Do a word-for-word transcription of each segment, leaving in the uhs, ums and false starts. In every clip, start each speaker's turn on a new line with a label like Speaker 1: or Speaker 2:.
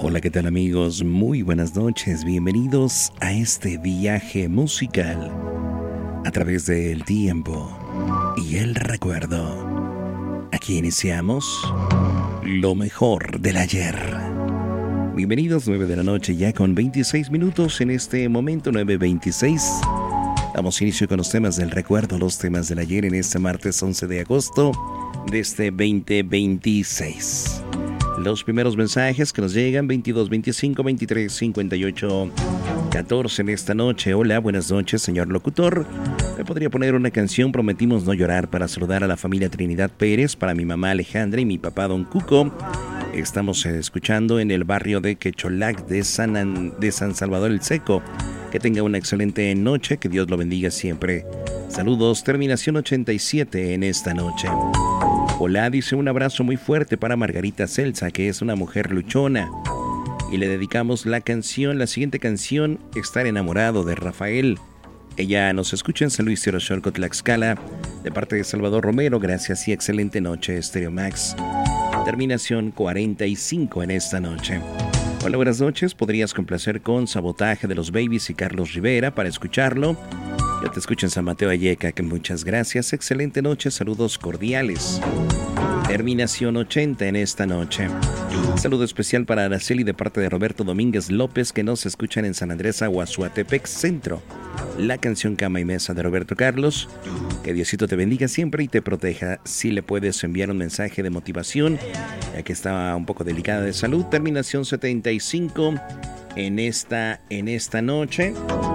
Speaker 1: Hola, ¿qué tal amigos? Muy buenas noches, bienvenidos a este viaje musical a través del tiempo y el recuerdo. Aquí iniciamos lo mejor del ayer. Bienvenidos, nueve de la noche ya con veintiséis minutos en este momento, nueve veintiséis. Damos inicio con los temas del recuerdo, los temas del ayer en este martes once de agosto de este veinte veintiséis. Los primeros mensajes que nos llegan, veintidós, veinticinco, veintitrés, cincuenta y ocho, catorce en esta noche. Hola, buenas noches, señor locutor. ¿Me podría poner una canción? Prometimos no llorar, para saludar a la familia Trinidad Pérez, para mi mamá Alejandra y mi papá Don Cuco. Estamos escuchando en el barrio de Quecholac de San, de San Salvador el Seco. Que tenga una excelente noche, que Dios lo bendiga siempre. Saludos, terminación ochenta y siete en esta noche. Hola, dice, un abrazo muy fuerte para Margarita Celsa, que es una mujer luchona. Y le dedicamos la canción, la siguiente canción, Estar enamorado, de Rafael. Ella nos escucha en San Luis Tirocholco, Tlaxcala, de parte de Salvador Romero. Gracias y excelente noche, Stereo Max. Terminación cuarenta y cinco en esta noche. Hola, buenas noches. ¿Podrías complacer con Sabotaje de los Babies y Carlos Rivera para escucharlo? Yo te escucho en San Mateo Alleca, que muchas gracias. Excelente noche, saludos cordiales. Terminación ochenta en esta noche. Un saludo especial para Araceli de parte de Roberto Domínguez López, que nos escuchan en San Andrés Aguazuatepec Centro. La canción Cama y Mesa de Roberto Carlos. Que Diosito te bendiga siempre y te proteja. Si le puedes enviar un mensaje de motivación, ya que está un poco delicada de salud. Terminación setenta y cinco en esta, en esta noche.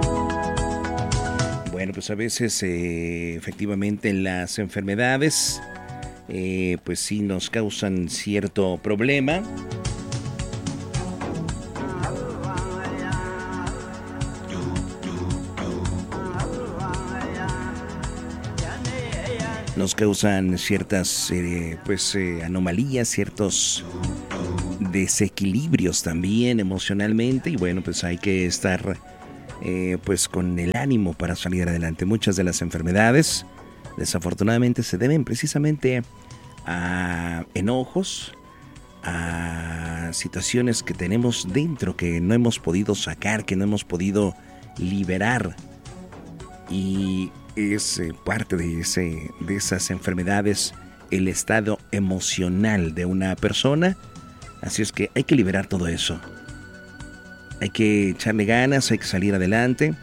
Speaker 1: Bueno, pues a veces eh, efectivamente las enfermedades eh, pues sí nos causan cierto problema. Nos causan ciertas eh, pues eh, anomalías, ciertos desequilibrios también emocionalmente, y bueno, pues hay que estar Eh, pues con el ánimo para salir adelante. Muchas de las enfermedades desafortunadamente se deben precisamente a enojos, a situaciones que tenemos dentro que no hemos podido sacar, que no hemos podido liberar, y es eh, parte de, ese, de esas enfermedades el estado emocional de una persona. Así es que hay que liberar todo eso. Hay que echarle ganas, hay que salir adelante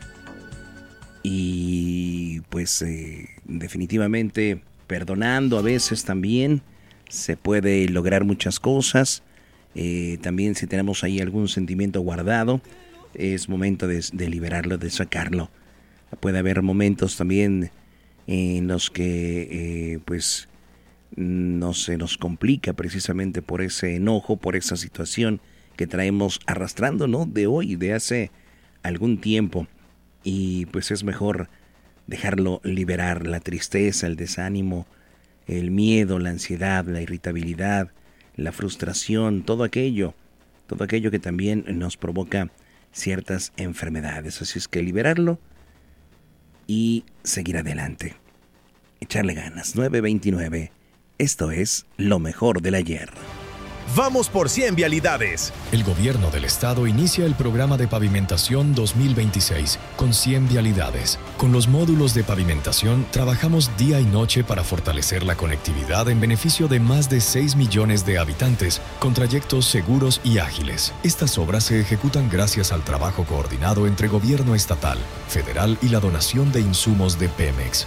Speaker 1: y pues eh, definitivamente perdonando a veces también se puede lograr muchas cosas. Eh, también si tenemos ahí algún sentimiento guardado, es momento de, de liberarlo, de sacarlo. Puede haber momentos también en los que eh, pues no se nos complica precisamente por ese enojo, por esa situación que traemos arrastrando, ¿no? De hoy, de hace algún tiempo. Y pues es mejor dejarlo liberar, la tristeza, el desánimo, el miedo, la ansiedad, la irritabilidad, la frustración, todo aquello, todo aquello que también nos provoca ciertas enfermedades. Así es que liberarlo y seguir adelante. Echarle ganas. nueve veintinueve. Esto es lo mejor del ayer.
Speaker 2: Vamos por cien vialidades.
Speaker 3: El gobierno del estado inicia el programa de pavimentación dos mil veintiséis con cien vialidades. Con los módulos de pavimentación trabajamos día y noche para fortalecer la conectividad en beneficio de más de seis millones de habitantes con trayectos seguros y ágiles. Estas obras se ejecutan gracias al trabajo coordinado entre gobierno estatal, federal y la donación de insumos de Pemex.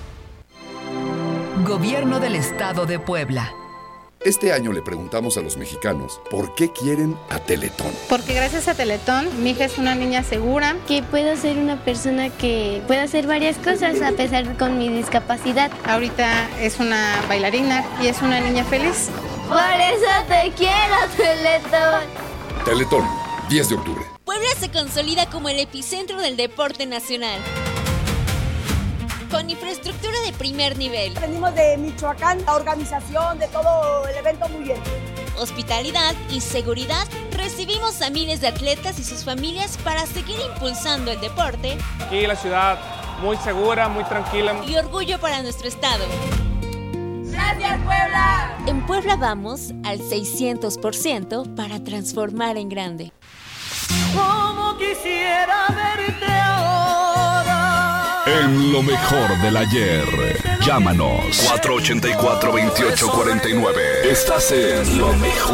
Speaker 4: Gobierno del Estado de Puebla.
Speaker 5: Este año le preguntamos a los mexicanos por qué quieren a Teletón.
Speaker 6: Porque gracias a Teletón, mi hija es una niña segura.
Speaker 7: Que puedo ser una persona que pueda hacer varias cosas a pesar de con mi discapacidad.
Speaker 6: Ahorita es una bailarina y es una niña feliz.
Speaker 7: Por eso te quiero, Teletón.
Speaker 5: Teletón, diez de octubre.
Speaker 8: Puebla se consolida como el epicentro del deporte nacional. Con infraestructura de primer nivel.
Speaker 9: Venimos de Michoacán, la organización de todo el evento muy bien.
Speaker 8: Hospitalidad y seguridad. Recibimos a miles de atletas y sus familias para seguir impulsando el deporte.
Speaker 10: Aquí la ciudad muy segura, muy tranquila.
Speaker 8: Y orgullo para nuestro estado.
Speaker 9: Gracias, Puebla!
Speaker 8: En Puebla vamos al seiscientos por ciento para transformar en grande.
Speaker 10: Como quisiera verte ahora.
Speaker 11: En lo mejor del ayer. Llámanos cuatro ocho cuatro, dos ocho cuatro nueve. Estás en lo mejor